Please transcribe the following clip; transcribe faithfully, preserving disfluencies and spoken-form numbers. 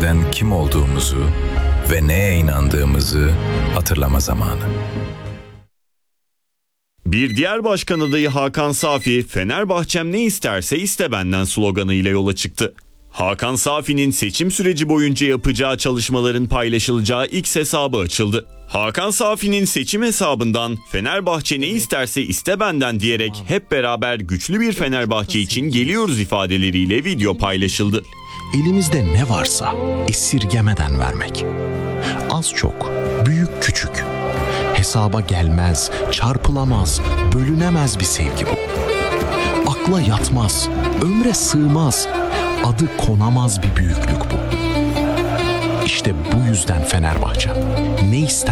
eskiden kim olduğumuzu ve neye inandığımızı hatırlama zamanı. Bir diğer başkan adayı Hakan Safi, "Fenerbahçem ne isterse iste benden" sloganıyla yola çıktı. Hakan Safi'nin seçim süreci boyunca yapacağı çalışmaların paylaşılacağı X hesabı açıldı. Hakan Safi'nin seçim hesabından "Fenerbahçe ne isterse iste benden" diyerek hep beraber güçlü bir Fenerbahçe için geliyoruz ifadeleriyle video paylaşıldı. Elimizde ne varsa esirgemeden vermek. Az çok, büyük küçük. Hesaba gelmez, çarpılamaz, bölünemez bir sevgi bu. Akla yatmaz, ömre sığmaz, adı konamaz bir büyüklük bu. İşte bu yüzden Fenerbahçe ne ister